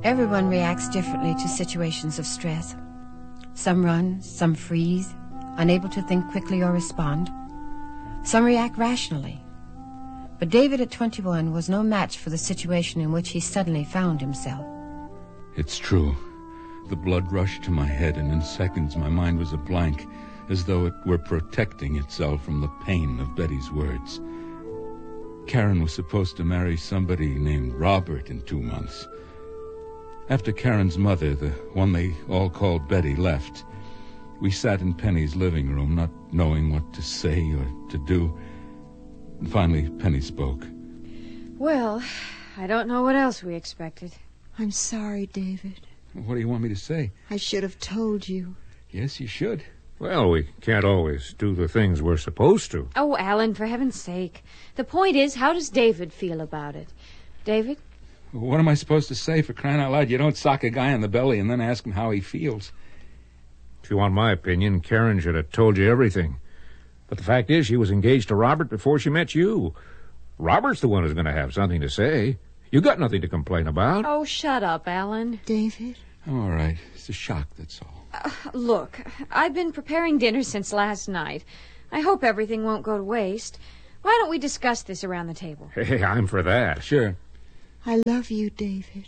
Everyone reacts differently to situations of stress. Some run, some freeze, unable to think quickly or respond. Some react rationally. But David at 21 was no match for the situation in which he suddenly found himself. It's true. The blood rushed to my head, and in seconds my mind was a blank, as though it were protecting itself from the pain of Betty's words. Karen was supposed to marry somebody named Robert in 2 months. After Karen's mother, the one they all called Betty, left, we sat in Penny's living room, not knowing what to say or to do. And finally, Penny spoke. Well, I don't know what else we expected. I'm sorry, David. What do you want me to say? I should have told you. Yes, you should. Well, we can't always do the things we're supposed to. Oh, Alan, for heaven's sake. The point is, how does David feel about it? David? What am I supposed to say, for crying out loud? You don't sock a guy in the belly and then ask him how he feels. If you want my opinion, Karen should have told you everything. But the fact is, she was engaged to Robert before she met you. Robert's the one who's going to have something to say. You got nothing to complain about. Oh, shut up, Alan. David? I'm all right. It's a shock, that's all. Look, I've been preparing dinner since last night. I hope everything won't go to waste. Why don't we discuss this around the table? Hey, I'm for that. Sure. I love you, David.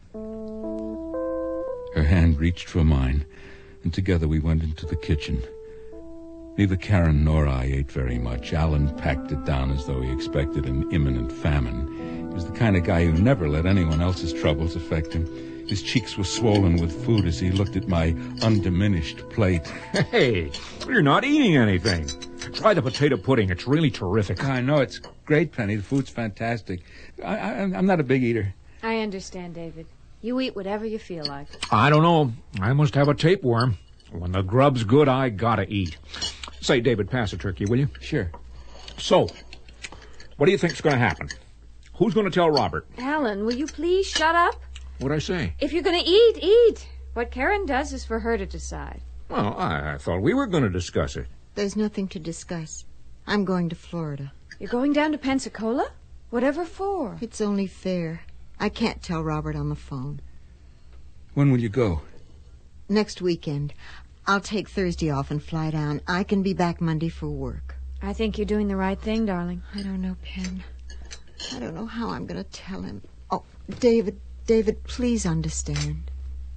Her hand reached for mine, and together we went into the kitchen. Neither Karen nor I ate very much. Alan packed it down as though he expected an imminent famine. He was the kind of guy who never let anyone else's troubles affect him. His cheeks were swollen with food as he looked at my undiminished plate. Hey, you're not eating anything. Try the potato pudding. It's really terrific. I know, it's great, Penny. The food's fantastic. I'm not a big eater. I understand, David. You eat whatever you feel like. I don't know. I must have a tapeworm. When the grub's good, I gotta eat. Say, David, pass the turkey, will you? Sure. So, what do you think's going to happen? Who's going to tell Robert? Alan, will you please shut up? What'd I say? If you're going to eat, eat. What Karen does is for her to decide. Well, I thought we were going to discuss it. There's nothing to discuss. I'm going to Florida. You're going down to Pensacola? Whatever for? It's only fair. I can't tell Robert on the phone. When will you go? Next weekend. I'll take Thursday off and fly down. I can be back Monday for work. I think you're doing the right thing, darling. I don't know, Pen. I don't know how I'm going to tell him. Oh, David, please understand.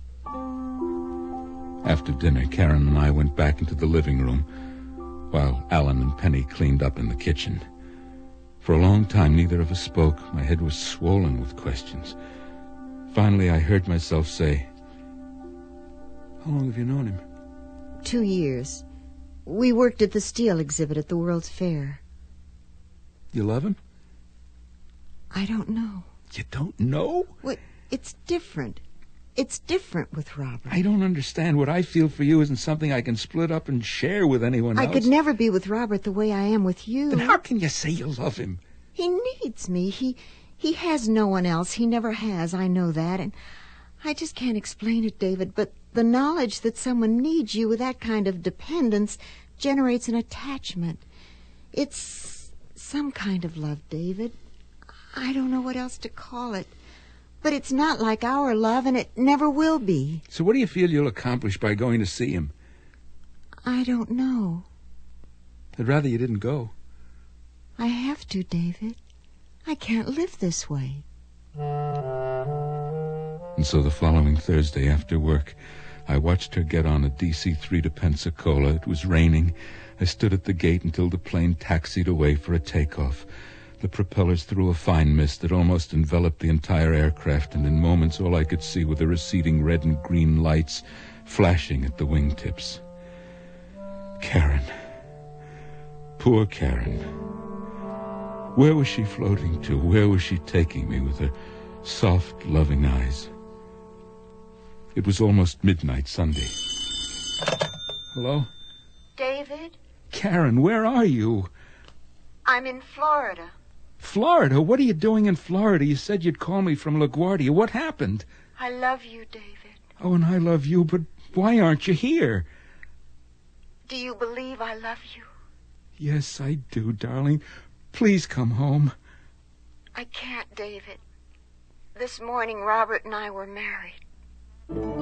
After dinner, Karen and I went back into the living room, while Alan and Penny cleaned up in the kitchen. For a long time, neither of us spoke. My head was swollen with questions. Finally, I heard myself say, "How long have you known him?" 2 years. We worked at the steel exhibit at the World's Fair. You love him? I don't know. You don't know? Well, it's different. It's different with Robert. I don't understand. What I feel for you isn't something I can split up and share with anyone else. I could never be with Robert the way I am with you. Then how can you say you love him? He needs me. He has no one else. He never has. I know that. And I just can't explain it, David, but the knowledge that someone needs you with that kind of dependence generates an attachment. It's some kind of love, David. I don't know what else to call it. But it's not like our love, and it never will be. So what do you feel you'll accomplish by going to see him? I don't know. I'd rather you didn't go. I have to, David. I can't live this way. And so the following Thursday after work, I watched her get on a DC-3 to Pensacola. It was raining. I stood at the gate until the plane taxied away for a takeoff. The propellers threw a fine mist that almost enveloped the entire aircraft, and in moments all I could see were the receding red and green lights flashing at the wingtips. Karen. Poor Karen. Where was she floating to? Where was she taking me with her soft, loving eyes? It was almost midnight Sunday. Hello? David? Karen, where are you? I'm in Florida. Florida? What are you doing in Florida? You said you'd call me from LaGuardia. What happened? I love you, David. Oh, and I love you, but why aren't you here? Do you believe I love you? Yes, I do, darling. Please come home. I can't, David. This morning, Robert and I were married.